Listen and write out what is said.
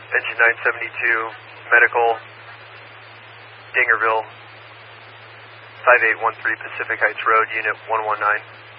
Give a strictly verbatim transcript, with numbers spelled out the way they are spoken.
Engine nine seventy-two, medical, Dingerville, five eight one three Pacific Heights Road, Unit one one nine.